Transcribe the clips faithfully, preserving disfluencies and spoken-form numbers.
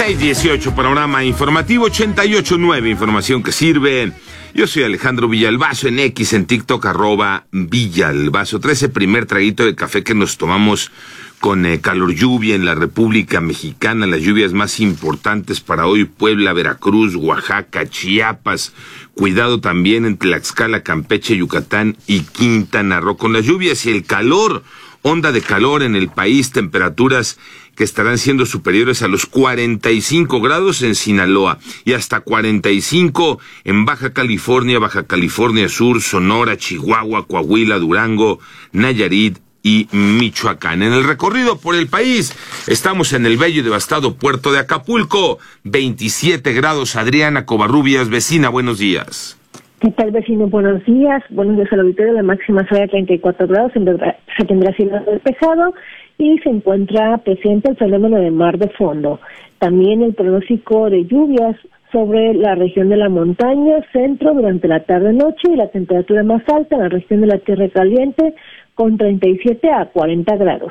seis dieciocho, panorama informativo, ochenta y ocho nueve, información que sirve. Yo soy Alejandro Villalbazo, en X, en TikTok, arroba Villalbazo. Trae ese primer traguito de café que nos tomamos con eh, calor lluvia en la República Mexicana, las lluvias más importantes para hoy: Puebla, Veracruz, Oaxaca, Chiapas. Cuidado también en Tlaxcala, Campeche, Yucatán y Quintana Roo. Con las lluvias y el calor, onda de calor en el país, temperaturas que estarán siendo superiores a los cuarenta y cinco grados en Sinaloa y hasta cuarenta y cinco en Baja California, Baja California Sur, Sonora, Chihuahua, Coahuila, Durango, Nayarit y Michoacán. En el recorrido por el país, estamos en el bello y devastado puerto de Acapulco, veintisiete grados. Adriana Covarrubias, vecina, buenos días. ¿Qué tal, vecino? Buenos días. Buenos días al auditorio. La máxima será de treinta y cuatro grados, se tendrá cielo despejado y se encuentra presente el fenómeno de mar de fondo. También el pronóstico de lluvias sobre la región de la montaña, centro, durante la tarde-noche, y la temperatura más alta en la región de la Tierra Caliente, con treinta y siete a cuarenta grados.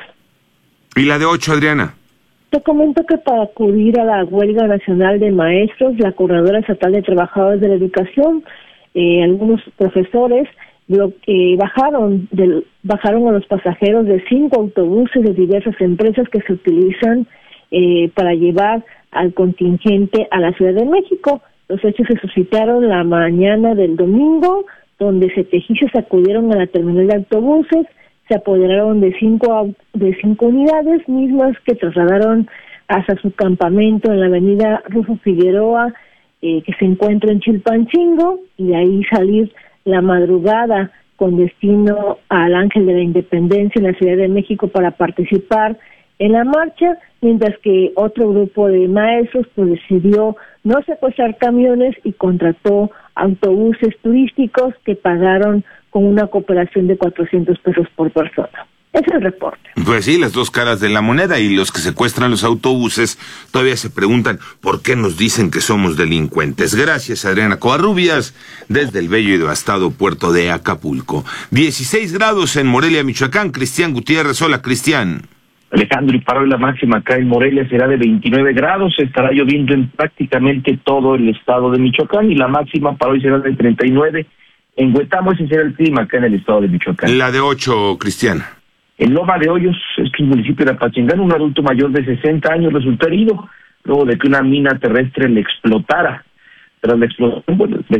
¿Y la de ocho, Adriana? Te comento que para acudir a la huelga nacional de maestros, la Coordinadora Estatal de Trabajadores de la Educación, eh, algunos profesores lo, eh, bajaron, del, bajaron a los pasajeros de cinco autobuses de diversas empresas que se utilizan eh, para llevar al contingente a la Ciudad de México. Los hechos se suscitaron la mañana del domingo, donde setejistas acudieron a la terminal de autobuses, se apoderaron de cinco de cinco unidades mismas que trasladaron hasta su campamento en la avenida Rufo Figueroa, eh, que se encuentra en Chilpancingo, y de ahí salir la madrugada con destino al Ángel de la Independencia en la Ciudad de México para participar en la marcha, mientras que otro grupo de maestros pues decidió no secuestrar camiones y contrató autobuses turísticos que pagaron con una cooperación de cuatrocientos pesos por persona. Ese es el reporte. Pues sí, las dos caras de la moneda, y los que secuestran los autobuses todavía se preguntan por qué nos dicen que somos delincuentes. Gracias, Adriana Covarrubias, desde el bello y devastado puerto de Acapulco. dieciséis grados en Morelia, Michoacán. Cristian Gutiérrez, hola, Cristian. Alejandro, y para hoy la máxima acá en Morelia será de veintinueve grados, estará lloviendo en prácticamente todo el estado de Michoacán, y la máxima para hoy será de treinta y nueve. En Huetamo ese será el clima acá en el estado de Michoacán. La de ocho, Cristian. En Loma de Hoyos, es que el municipio de Apachingán, un adulto mayor de sesenta años resultó herido luego de que una mina terrestre le explotara. Tras la explosión, bueno,